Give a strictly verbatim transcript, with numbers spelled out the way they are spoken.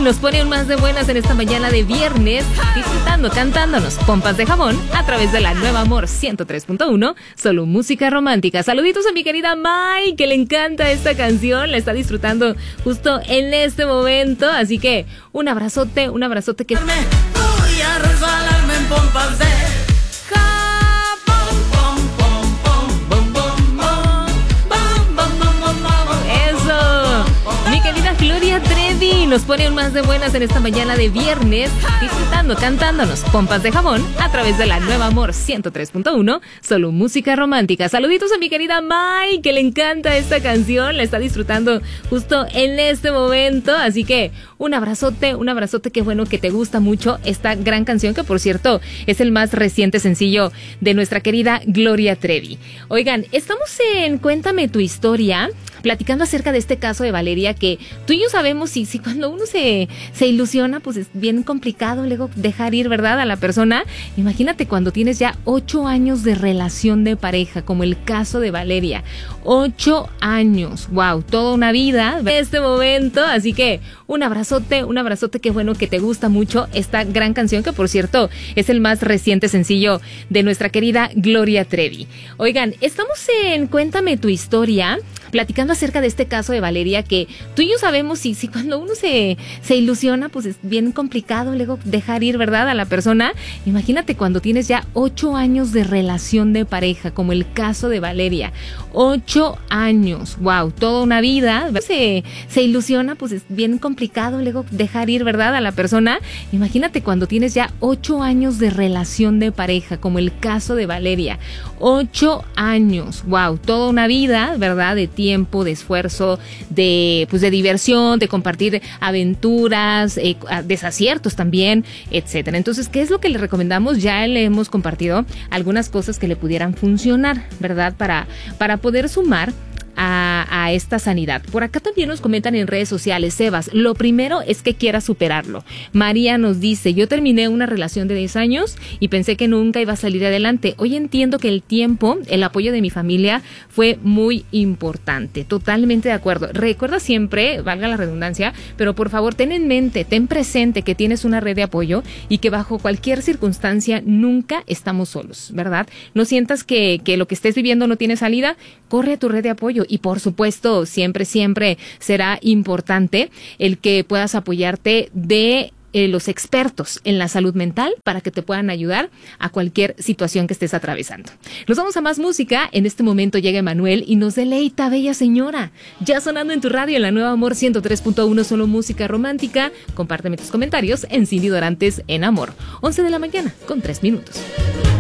Trevi nos pone un más de buenas en esta mañana de viernes, disfrutando, cantándonos pompas de jamón a través de la Nueva Amor ciento tres punto uno, solo música romántica. Saluditos a mi querida Mai, que le encanta esta canción, la está disfrutando justo en este momento, así que un abrazote, un abrazote que... Voy a resbalarme en pompas de Gloria Trevi nos pone un más de buenas en esta mañana de viernes, disfrutando, cantándonos pompas de jamón a través de la Nueva Amor ciento tres punto uno, solo música romántica. Saluditos a mi querida Mai, que le encanta esta canción, la está disfrutando justo en este momento, así que un abrazote, un abrazote, qué bueno que te gusta mucho esta gran canción, que por cierto es el más reciente sencillo de nuestra querida Gloria Trevi. Oigan, estamos en Cuéntame tu historia, platicando acerca de este caso de Valeria, que tú y yo sabemos si, si cuando uno se, se ilusiona, pues es bien complicado luego dejar ir, ¿verdad?, a la persona. Imagínate cuando tienes ya ocho años de relación de pareja, como el caso de Valeria. Ocho años, wow, toda una vida en este momento, así que un abrazote, un abrazote, qué bueno que te gusta mucho esta gran canción, que por cierto es el más reciente sencillo de nuestra querida Gloria Trevi. Oigan, estamos en Cuéntame tu historia, platicando acerca de este caso de Valeria, que tú y yo sabemos si, si cuando uno se, se ilusiona, pues es bien complicado luego dejar ir, ¿verdad?, a la persona. Imagínate cuando tienes ya ocho años de relación de pareja, como el caso de Valeria. Ocho años, wow, toda una vida. Se, se ilusiona, pues es bien complicado luego dejar ir, ¿verdad?, a la persona. Imagínate cuando tienes ya ocho años de relación de pareja, como el caso de Valeria. Ocho años, wow, toda una vida, ¿verdad?, de tiempo, de esfuerzo, de pues de diversión, de compartir aventuras, eh, desaciertos también, etcétera. Entonces, ¿qué es lo que le recomendamos? Ya le hemos compartido algunas cosas que le pudieran funcionar, ¿verdad?, para, para poder sumar A, a esta sanidad. Por acá también nos comentan en redes sociales, Sebas, lo primero es que quieras superarlo. María nos dice, yo terminé una relación de diez años y pensé que nunca iba a salir adelante. Hoy entiendo que el tiempo, el apoyo de mi familia fue muy importante. Totalmente de acuerdo. Recuerda siempre, valga la redundancia, pero por favor ten en mente, ten presente que tienes una red de apoyo y que bajo cualquier circunstancia nunca estamos solos, ¿verdad? No sientas que, que lo que estés viviendo no tiene salida, corre a tu red de apoyo. Y por supuesto, siempre, siempre será importante el que puedas apoyarte de eh, los expertos en la salud mental para que te puedan ayudar a cualquier situación que estés atravesando. Nos vamos a más música. En este momento llega Emanuel y nos deleita, bella señora. Ya sonando en tu radio en la Nueva Amor ciento tres punto uno, solo música romántica. Compárteme tus comentarios en Cindy Dorantes en Amor. once de la mañana con tres minutos.